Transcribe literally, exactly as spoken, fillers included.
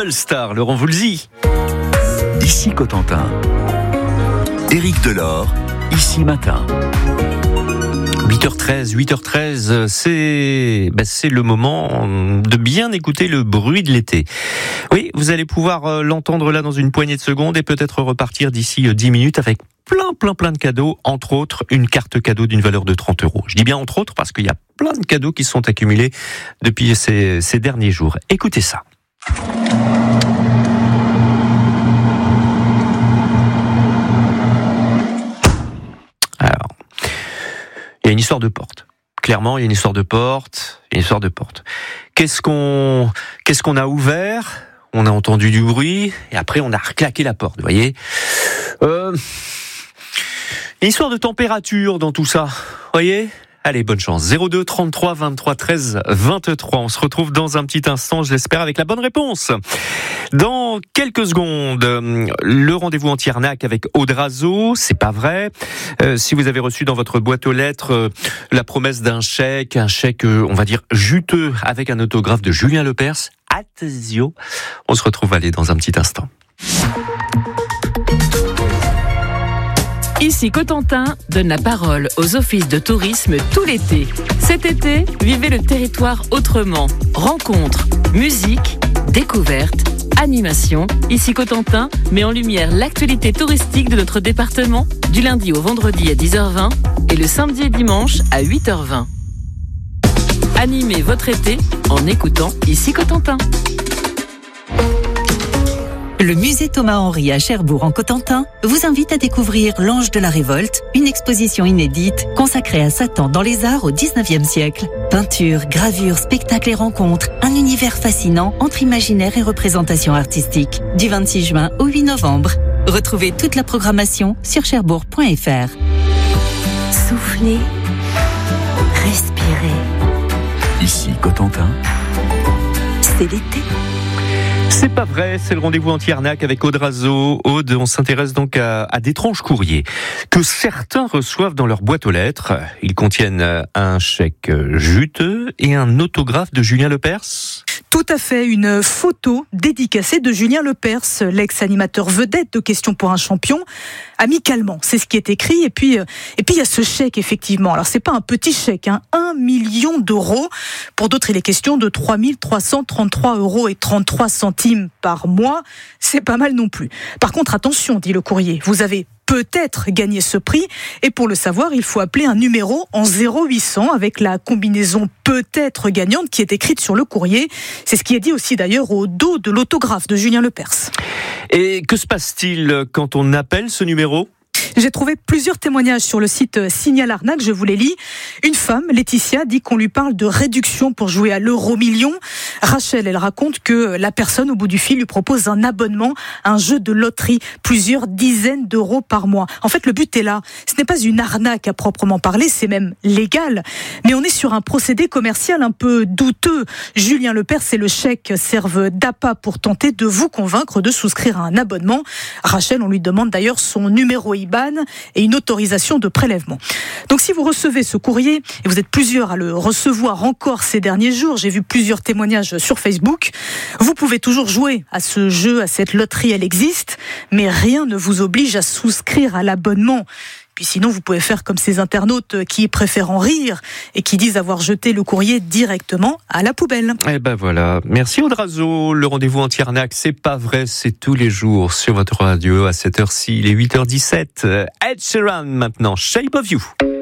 Rebel Star, Laurent Voulzy. Ici Cotentin. Éric Delors, ici Matin. huit heures treize, huit heures treize, c'est, ben c'est le moment de bien écouter le bruit de l'été. Oui, vous allez pouvoir l'entendre là dans une poignée de secondes et peut-être repartir d'ici dix minutes avec plein, plein, plein de cadeaux, entre autres une carte cadeau d'une valeur de trente euros. Je dis bien entre autres parce qu'il y a plein de cadeaux qui sont accumulés depuis ces, ces derniers jours. Écoutez ça. Alors, il y a une histoire de porte. Clairement, il y a une histoire de porte, il y a une histoire de porte. Qu'est-ce qu'on, qu'est-ce qu'on a ouvert ? On a entendu du bruit, et après on a reclaqué la porte, vous voyez ? Euh, une histoire de température dans tout ça, vous voyez ? Allez, bonne chance. zéro deux trente-trois vingt-trois treize vingt-trois. On se retrouve dans un petit instant, je l'espère, avec la bonne réponse. Dans quelques secondes, le rendez-vous anti-arnaque avec Audrazo, c'est pas vrai. Euh, si vous avez reçu dans votre boîte aux lettres euh, la promesse d'un chèque, un chèque, euh, on va dire, juteux, avec un autographe de Julien Lepers, attention, on se retrouve allez, dans un petit instant. Ici Cotentin donne la parole aux offices de tourisme tout l'été. Cet été, vivez le territoire autrement. Rencontres, musique, découvertes, animation. Ici Cotentin met en lumière l'actualité touristique de notre département du lundi au vendredi à dix heures vingt et le samedi et dimanche à huit heures vingt. Animez votre été en écoutant Ici Cotentin. Le musée Thomas-Henry à Cherbourg en Cotentin vous invite à découvrir l'Ange de la Révolte, une exposition inédite consacrée à Satan dans les arts au dix-neuvième siècle. Peinture, gravure, spectacles et rencontres, un univers fascinant entre imaginaire et représentation artistique. Du vingt-six juin au huit novembre. Retrouvez toute la programmation sur cherbourg point f r. Soufflez, respirez. Ici Cotentin. C'est l'été. C'est pas vrai, c'est le rendez-vous anti-arnaque avec Audrazo. Aude, on s'intéresse donc à, à d'étranges courriers que certains reçoivent dans leur boîte aux lettres. Ils contiennent un chèque juteux et un autographe de Julien Lepers. Tout à fait, une photo dédicacée de Julien Lepers, l'ex-animateur vedette de Questions pour un champion, amicalement. C'est ce qui est écrit. Et puis, et puis il y a ce chèque, effectivement. Alors, c'est pas un petit chèque, hein, un million d'euros. Pour d'autres, il est question de trois mille trois cent trente-trois euros et trente-trois centimes par mois. C'est pas mal non plus. Par contre, attention, dit le courrier, vous avez peut-être gagner ce prix, et pour le savoir, il faut appeler un numéro en zéro huit cents avec la combinaison peut-être gagnante qui est écrite sur le courrier. C'est ce qui est dit aussi d'ailleurs au dos de l'autographe de Julien Lepers. Et que se passe-t-il quand on appelle ce numéro ? J'ai trouvé plusieurs témoignages sur le site Signal Arnaque, je vous les lis. Une femme, Laetitia, dit qu'on lui parle de réduction pour jouer à l'euro million. Rachel, elle raconte que la personne au bout du fil lui propose un abonnement, un jeu de loterie, plusieurs dizaines d'euros par mois. En fait, le but est là. Ce n'est pas une arnaque à proprement parler, c'est même légal. Mais on est sur un procédé commercial un peu douteux. Julien Lepers et le chèque servent d'appât pour tenter de vous convaincre de souscrire à un abonnement. Rachel, on lui demande d'ailleurs son numéro I B A N et une autorisation de prélèvement. Donc si vous recevez ce courrier, et vous êtes plusieurs à le recevoir encore ces derniers jours, j'ai vu plusieurs témoignages sur Facebook, vous pouvez toujours jouer à ce jeu, à cette loterie, elle existe, mais rien ne vous oblige à souscrire à l'abonnement. Puis sinon, vous pouvez faire comme ces internautes qui préfèrent en rire et qui disent avoir jeté le courrier directement à la poubelle. Eh ben voilà. Merci Audrazo. Le rendez-vous anti-arnaque, c'est pas vrai, c'est tous les jours sur votre radio à cette heure-ci, il est huit heures dix-sept. Ed Sheeran maintenant, Shape of You.